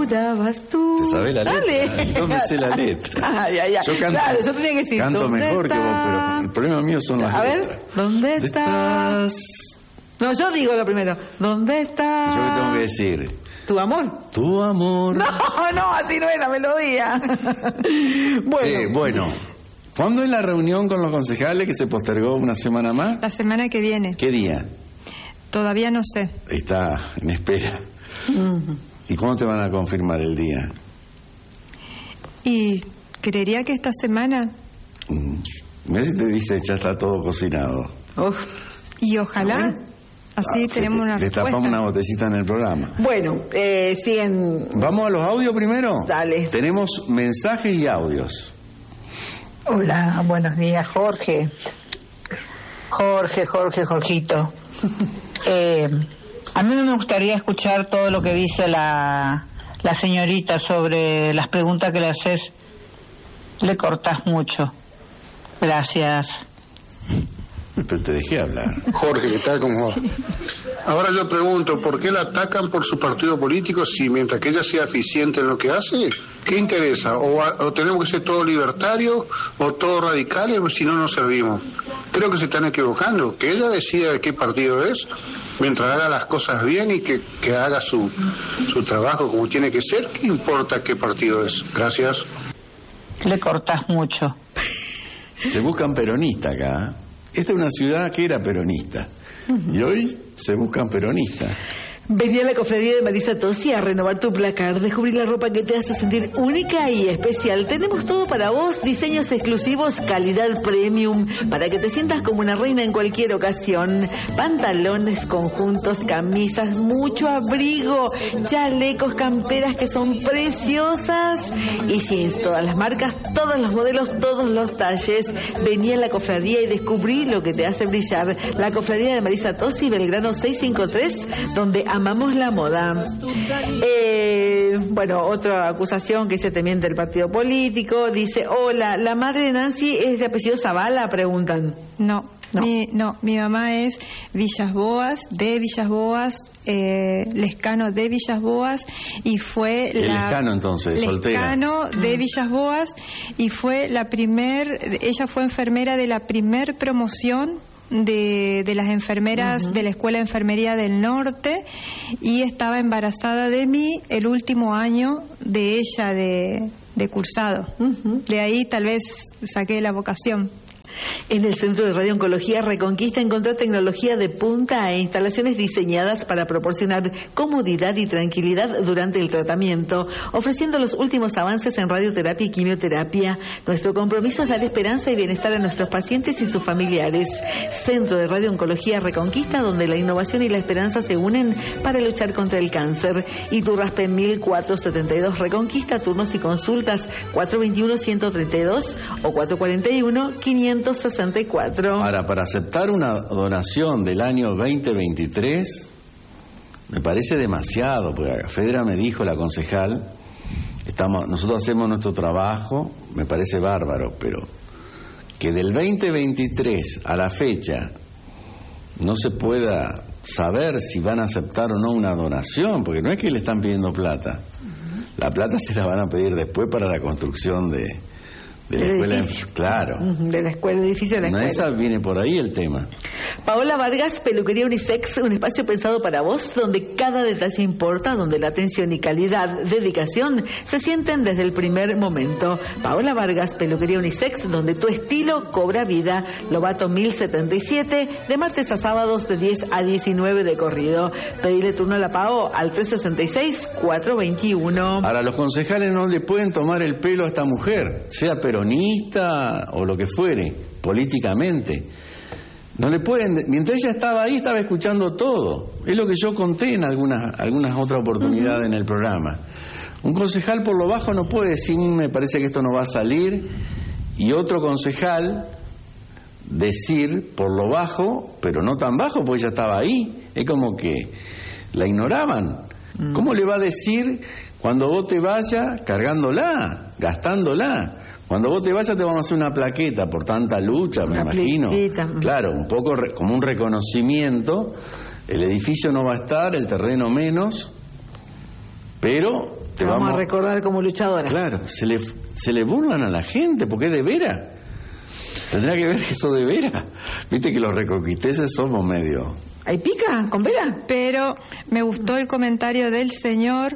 ahora vas tú. ¿Te sabés la letra? Dale. Yo me sé la letra. Ya. Yo canto, claro, yo tenía que decir, canto ¿dónde mejor estás? que vos, pero el problema mío son las letras. A ver, ¿dónde estás? No, yo digo lo primero. ¿Dónde estás? ¿Yo qué tengo que decir? ¿Tu amor? Tu amor. No, así no es la melodía. Sí, bueno. ¿Cuándo es la reunión con los concejales que se postergó una semana más? La semana que viene. ¿Qué día? Todavía no sé. Está en espera. ¿Y cuándo te van a confirmar el día? Y creería que esta semana. Mira si te dicen ya está todo cocinado. Y ojalá así tenemos una respuesta. Destapamos una botellita en el programa. Bueno, siguen. ¿Vamos a los audios primero? Dale. Tenemos mensajes y audios. Hola, buenos días, Jorge. Jorgito. A mí me gustaría escuchar todo lo que dice la señorita sobre las preguntas que le haces. Le cortás mucho. Gracias. Pero te dejé hablar. Jorge, ¿qué tal? ¿Cómo va? Ahora yo pregunto, ¿por qué la atacan por su partido político si mientras que ella sea eficiente en lo que hace, qué interesa? ¿O tenemos que ser todos libertarios o todos radicales, si no nos servimos? Creo que se están equivocando. Que ella decida de qué partido es, mientras haga las cosas bien y que haga su trabajo como tiene que ser, ¿qué importa qué partido es? Gracias. Le cortás mucho. Se buscan peronistas acá. Esta es una ciudad que era peronista. Y hoy se buscan peronistas. Vení a la cofradía de Marisa Tosi a renovar tu placar, descubrir la ropa que te hace sentir única y especial. Tenemos todo para vos, diseños exclusivos, calidad premium, para que te sientas como una reina en cualquier ocasión. Pantalones, conjuntos, camisas, mucho abrigo, chalecos, camperas que son preciosas y jeans, todas las marcas, todos los modelos, todos los talles. Vení a la cofradía y descubrí lo que te hace brillar. La cofradía de Marisa Tosi, Belgrano 653, donde amamos la moda. Bueno, otra acusación que se te miente el partido político. Dice, hola, ¿la madre de Nancy es de apellido Zavala? Preguntan. No. Mi mamá es Villas Boas, de Villas Boas, Lescano de Villas Boas, y fue Lescano entonces, soltera. Lescano de Villas Boas, y fue ella fue enfermera de la primer promoción de las enfermeras de la Escuela de Enfermería del Norte, y estaba embarazada de mí el último año de ella de cursado. De ahí tal vez saqué la vocación. En el Centro de Radiooncología Reconquista encontrá tecnología de punta e instalaciones diseñadas para proporcionar comodidad y tranquilidad durante el tratamiento, ofreciendo los últimos avances en radioterapia y quimioterapia. Nuestro compromiso es dar esperanza y bienestar a nuestros pacientes y sus familiares. Centro de Radiooncología Reconquista, donde la innovación y la esperanza se unen para luchar contra el cáncer. Iturraspe 1472 Reconquista, turnos y consultas 421-132 o 441-564. Ahora, para aceptar una donación del año 2023, me parece demasiado, porque Fedra me dijo, la concejal, nosotros hacemos nuestro trabajo, me parece bárbaro, pero que del 2023 a la fecha no se pueda saber si van a aceptar o no una donación, porque no es que le están pidiendo plata, la plata se la van a pedir después para la construcción de la escuela, edificio. Claro. De la escuela, el edificio de la escuela. Esa viene por ahí el tema. Paola Vargas, Peluquería Unisex, un espacio pensado para vos, donde cada detalle importa, donde la atención y calidad, dedicación, se sienten desde el primer momento. Paola Vargas, Peluquería Unisex, donde tu estilo cobra vida. Lobato 1077, de martes a sábados de 10 a 19 de corrido. Pedile turno a la Pao al 366-421. Ahora, los concejales no le pueden tomar el pelo a esta mujer, sea peronista o lo que fuere, políticamente. No le pueden, mientras ella estaba ahí, estaba escuchando todo. Es lo que yo conté en algunas otras oportunidades en el programa. Un concejal por lo bajo no puede decir, me parece que esto no va a salir, y otro concejal decir por lo bajo, pero no tan bajo, porque ella estaba ahí. Es como que la ignoraban. ¿Cómo le va a decir cuando vos te vayas cargándola, gastándola? Cuando vos te vayas te vamos a hacer una plaqueta por tanta lucha, me imagino. Claro, un poco como un reconocimiento. El edificio no va a estar, el terreno menos, pero te vamos a recordar como luchadora. Claro, se le burlan a la gente porque es de veras. Tendrá que ver que eso de veras. Viste que los reconquisteses somos medio... ¿Hay pica con Vera? Pero me gustó el comentario del señor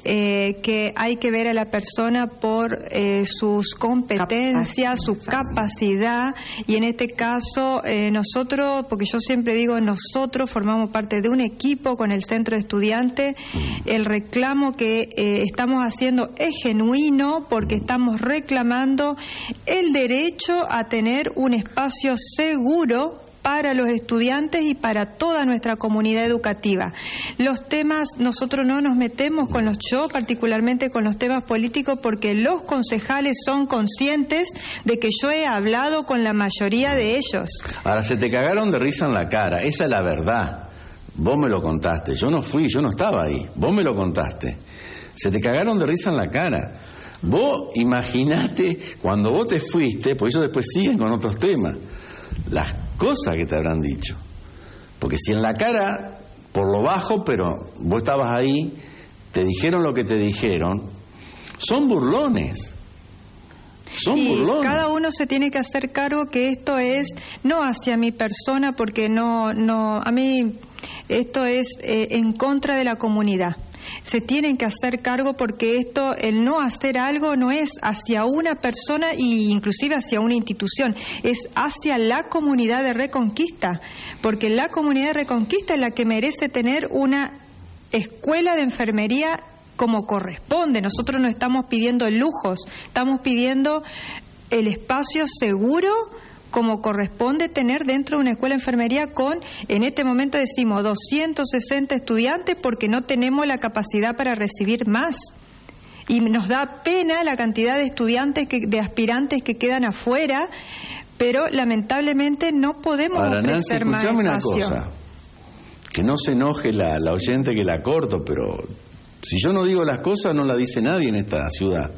que hay que ver a la persona por sus competencias, su capacidad, y en este caso nosotros, porque yo siempre digo nosotros formamos parte de un equipo con el centro de estudiantes, el reclamo que estamos haciendo es genuino porque estamos reclamando el derecho a tener un espacio seguro para los estudiantes y para toda nuestra comunidad educativa. Los temas, nosotros no nos metemos con yo particularmente con los temas políticos porque los concejales son conscientes de que yo he hablado con la mayoría de ellos. Ahora, se te cagaron de risa en la cara, esa es la verdad. Vos me lo contaste, yo no fui, yo no estaba ahí, vos me lo contaste. Se te cagaron de risa en la cara. Vos imaginate cuando vos te fuiste, porque ellos después siguen con otros temas, las cosas que te habrán dicho. Porque si en la cara, por lo bajo, pero vos estabas ahí, te dijeron lo que te dijeron, son burlones. Son burlones. Cada uno se tiene que hacer cargo que esto es no hacia mi persona, porque no, a mí esto es en contra de la comunidad. Se tienen que hacer cargo porque esto, el no hacer algo no es hacia una persona e inclusive hacia una institución, es hacia la comunidad de Reconquista, porque la comunidad de Reconquista es la que merece tener una escuela de enfermería como corresponde. Nosotros no estamos pidiendo lujos, estamos pidiendo el espacio seguro como corresponde tener dentro de una escuela de enfermería con, en este momento decimos, 260 estudiantes porque no tenemos la capacidad para recibir más. Y nos da pena la cantidad de estudiantes, de aspirantes que quedan afuera, pero lamentablemente no podemos ofrecer más espacio. Una cosa, que no se enoje la oyente que la corto, pero si yo no digo las cosas no la dice nadie en esta ciudad.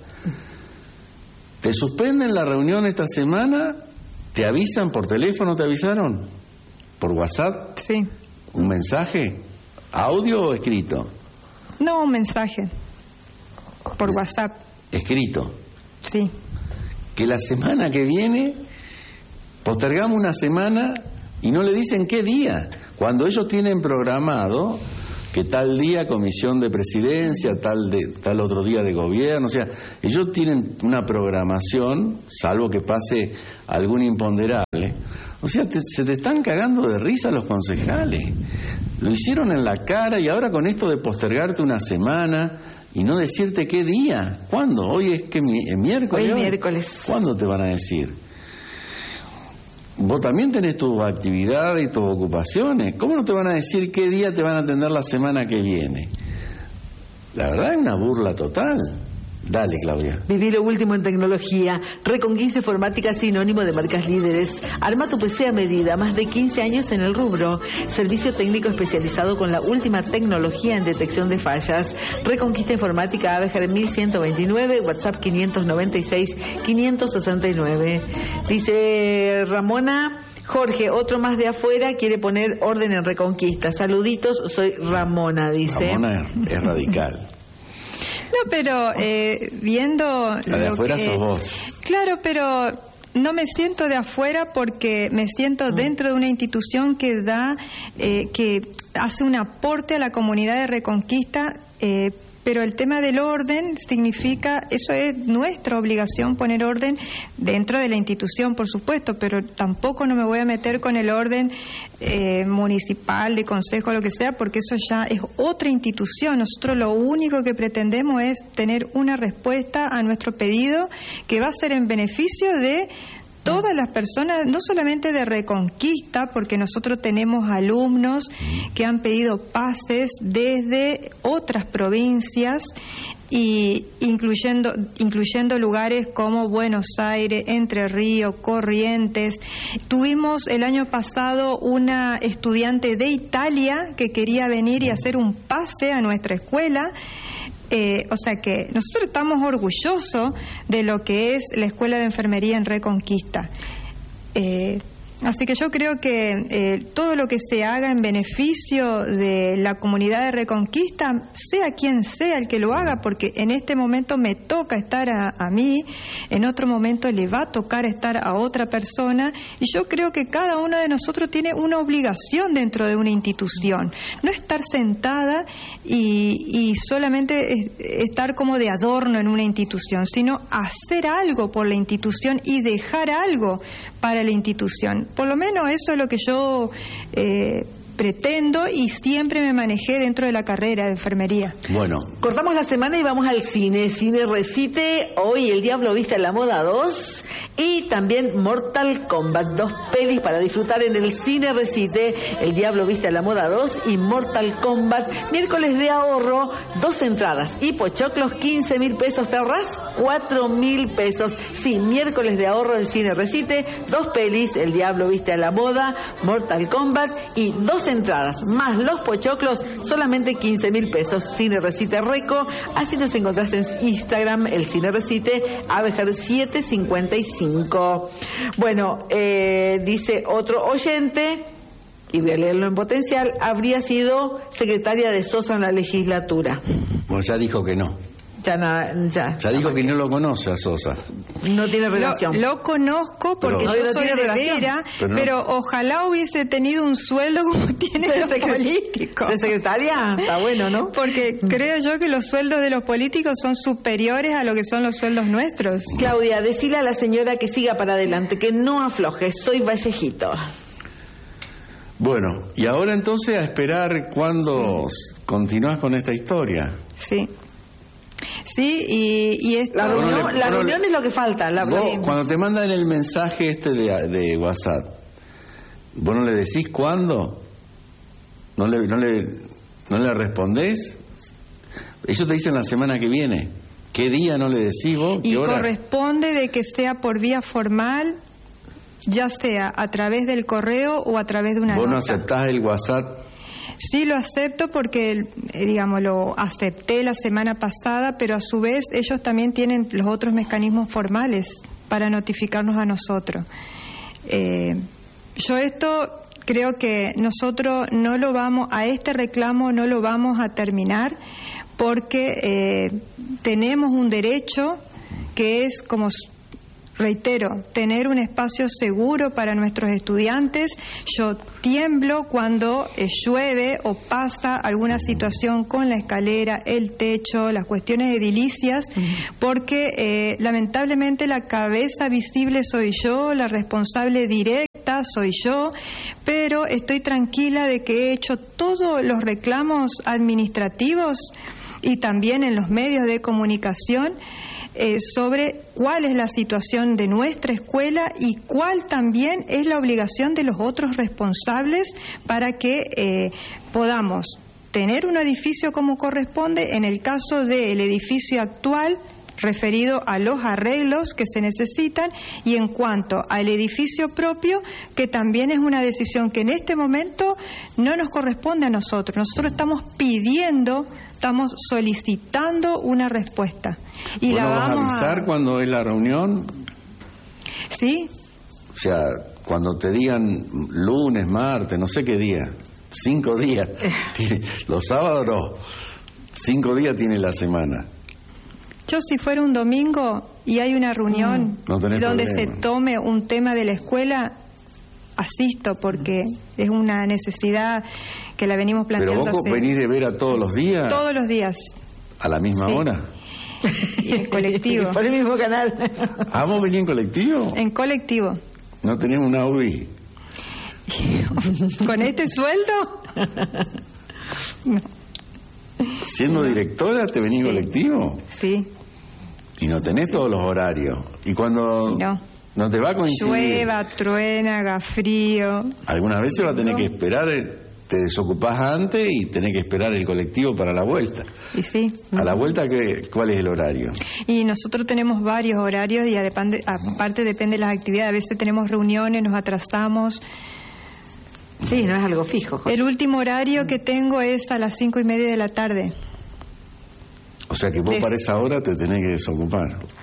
¿Te suspenden la reunión esta semana? ¿Te avisan por teléfono? ¿Te avisaron? ¿Por WhatsApp? Sí. ¿Un mensaje? ¿Audio o escrito? No, un mensaje. Por WhatsApp. ¿Escrito? Sí. Que la semana que viene postergamos una semana y no le dicen qué día. Cuando ellos tienen programado que tal día comisión de presidencia, tal otro día de gobierno, o sea, ellos tienen una programación, salvo que pase algún imponderable. O sea, se te están cagando de risa los concejales. Lo hicieron en la cara y ahora con esto de postergarte una semana y no decirte qué día, ¿cuándo? Hoy es que miércoles. Hoy miércoles. ¿Cuándo te van a decir? Vos también tenés tus actividades y tus ocupaciones. ¿Cómo no te van a decir qué día te van a atender la semana que viene? La verdad es una burla total. Dale, Claudia. Viví lo último en tecnología. Reconquista Informática, sinónimo de marcas líderes. Arma tu PC a medida, más de 15 años en el rubro. Servicio técnico especializado con la última tecnología en detección de fallas. Reconquista Informática, Abejar 1129, WhatsApp 596-569. Dice Ramona: Jorge, otro más de afuera quiere poner orden en Reconquista. Saluditos, soy Ramona, dice. Ramona es radical. No, pero viendo... La de afuera sos vos. Claro, pero no me siento de afuera porque me siento dentro de una institución que que hace un aporte a la comunidad de Reconquista, pero el tema del orden significa, eso es nuestra obligación, poner orden dentro de la institución, por supuesto, pero tampoco no me voy a meter con el orden municipal, de consejo, lo que sea, porque eso ya es otra institución. Nosotros lo único que pretendemos es tener una respuesta a nuestro pedido que va a ser en beneficio de todas las personas, no solamente de Reconquista, porque nosotros tenemos alumnos que han pedido pases desde otras provincias, y incluyendo lugares como Buenos Aires, Entre Ríos, Corrientes. Tuvimos el año pasado una estudiante de Italia que quería venir y hacer un pase a nuestra escuela. O sea que nosotros estamos orgullosos de lo que es la Escuela de Enfermería en Reconquista. Así que yo creo que todo lo que se haga en beneficio de la comunidad de Reconquista, sea quien sea el que lo haga, porque en este momento me toca estar a mí, en otro momento le va a tocar estar a otra persona, y yo creo que cada uno de nosotros tiene una obligación dentro de una institución, no estar sentada y solamente estar como de adorno en una institución, sino hacer algo por la institución y dejar algo para la institución. Por lo menos eso es lo que yo pretendo y siempre me manejé dentro de la carrera de enfermería. Bueno. Cortamos la semana y vamos al cine. Cine Recite, hoy El Diablo Viste a la Moda 2 y también Mortal Kombat. 2 pelis para disfrutar en el Cine Recite, El Diablo Viste a la Moda 2 y Mortal Kombat. Miércoles de ahorro, 2 entradas y pochoclos, 15.000 pesos. ¿Te ahorrás? 4.000 pesos. Sí, miércoles de ahorro del Cine Recite, 2 pelis, El Diablo Viste a la Moda, Mortal Kombat y 2 entradas, más los pochoclos, solamente 15.000 pesos. Cine Recite Reco, así nos encontrás en Instagram, el Cine Recite, Abejar 755. Bueno, dice otro oyente, y voy a leerlo en potencial, habría sido secretaria de Sosa en la legislatura. Bueno, ya dijo que no. Ya dijo que no lo conoce a Sosa. No tiene relación. Lo conozco porque pero, yo soy de Vera, pero ojalá hubiese tenido un sueldo como tienen los políticos. ¿De secretaria? Está bueno, ¿no? Porque creo yo que los sueldos de los políticos son superiores a lo que son los sueldos nuestros. Claudia, decile a la señora que siga para adelante, que no afloje. Soy Vallejito. Bueno, y ahora entonces a esperar cuándo continúas con esta historia. Sí. Sí, y esto... La reunión es lo que falta. Cuando te mandan el mensaje de WhatsApp, ¿vos no le decís cuándo? ¿No le respondés? Ellos te dicen la semana que viene. ¿Qué día no le decís vos? ¿Qué hora? Corresponde de que sea por vía formal, ya sea a través del correo o a través de una nota. ¿Vos no aceptás el WhatsApp? Sí, lo acepto porque, digamos, lo acepté la semana pasada, pero a su vez ellos también tienen los otros mecanismos formales para notificarnos a nosotros. Yo esto creo que nosotros no lo vamos, a este reclamo no lo vamos a terminar porque tenemos un derecho que es, como reitero, tener un espacio seguro para nuestros estudiantes. Yo tiemblo cuando llueve o pasa alguna situación con la escalera, el techo, las cuestiones edilicias, porque lamentablemente la cabeza visible soy yo, la responsable directa soy yo, pero estoy tranquila de que he hecho todos los reclamos administrativos y también en los medios de comunicación sobre cuál es la situación de nuestra escuela y cuál también es la obligación de los otros responsables para que podamos tener un edificio como corresponde, en el caso del edificio actual referido a los arreglos que se necesitan, y en cuanto al edificio propio, que también es una decisión que en este momento no nos corresponde a nosotros. Nosotros estamos solicitando una respuesta. Y la vamos a avisar cuando es la reunión. Sí. O sea, cuando te digan lunes, martes, no sé qué día, 5 días. Los sábados no. 5 días tiene la semana. Yo, si fuera un domingo y hay una reunión donde problema. Se tome un tema de la escuela, asisto porque es una necesidad que la venimos planteando. ¿Pero vos venís de Vera todos los días? Todos los días. ¿A la misma hora? Y en colectivo. Por el mismo canal. ¿Ah, vos venís en colectivo? En colectivo. ¿No tenemos una UBI? ¿Con este sueldo? No. ¿Siendo directora te venís en colectivo? Sí. Y no tenés todos los horarios. ¿Y cuando no te va a coincidir? Llueva, truena, haga frío. Algunas veces va a tener que esperar, te desocupás antes y tenés que esperar el colectivo para la vuelta. Y sí. ¿A la vuelta cuál es el horario? Y nosotros tenemos varios horarios y aparte depende de las actividades. A veces tenemos reuniones, nos atrasamos. Sí, no es algo fijo. Jorge. El último horario que tengo es a las 5:30 de la tarde. O sea que vos para esa hora te tenés que desocupar.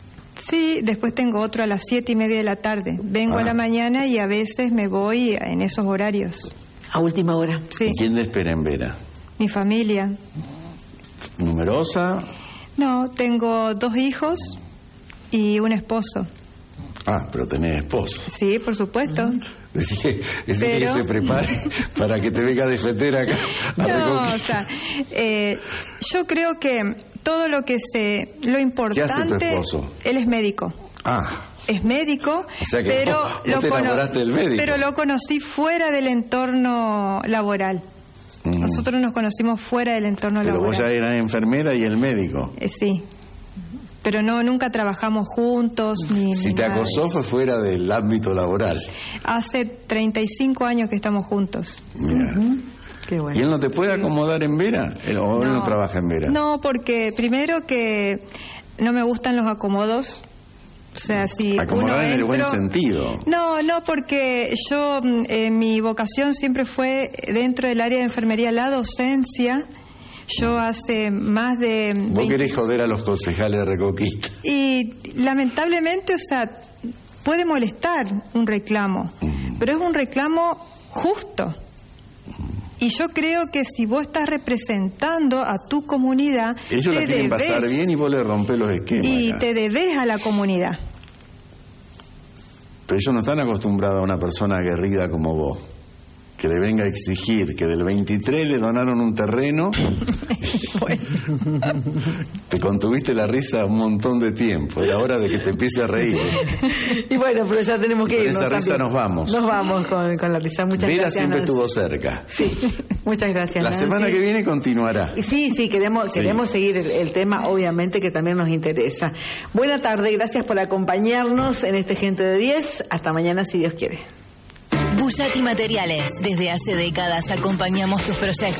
Sí, después tengo otro a las 7:30 de la tarde. Vengo a la mañana y a veces me voy en esos horarios. A última hora. Sí. ¿Quién te espera en Vera? Mi familia. ¿Numerosa? No, tengo 2 hijos y un esposo. Ah, pero tenés esposo. Sí, por supuesto. Decir que Pero... se prepare para que te venga a defender acá. No, o sea, yo creo que todo lo que lo importante... ¿Qué hace tu esposo? Él es médico. Ah. Es médico, O sea que pero, vos te enamoraste del médico. pero lo conocí fuera del entorno laboral. Nosotros nos conocimos fuera del entorno Pero laboral. vos ya eras enfermera y el médico. Sí. Pero nunca trabajamos juntos ni Si te nada de acosó eso. fue fuera del ámbito laboral. Hace 35 años que estamos juntos. Mira. Qué bueno. ¿Y él no te puede acomodar en Vera? ¿O él no trabaja en Vera? No, porque primero que no me gustan los acomodos. O sea, si Acomodar uno en el buen entro- sentido. No, porque yo, mi vocación siempre fue dentro del área de enfermería, la docencia. Yo hace más de... Vos querés joder a los concejales de Reconquista. Y lamentablemente, o sea, puede molestar un reclamo, pero es un reclamo justo. Y yo creo que si vos estás representando a tu comunidad, Ellos la quieren pasar bien y vos le rompés los esquemas. y acá. te debes a la comunidad. Pero ellos no están acostumbrados a una persona aguerrida como vos, que le venga a exigir que del 23 le donaron un terreno. Te contuviste la risa un montón de tiempo, era hora de que te empiece a reír. Y bueno, pero ya tenemos que Con irnos esa risa también. nos vamos. Nos vamos con la risa. Muchas Vera gracias. siempre Nancy. estuvo cerca. Sí, muchas gracias. La Nancy. semana que viene continuará. Y sí, queremos seguir el tema, obviamente, que también nos interesa. Buena tarde, gracias por acompañarnos en este Gente de 10. Hasta mañana, si Dios quiere. Bullati Materiales. Desde hace décadas acompañamos tus proyectos.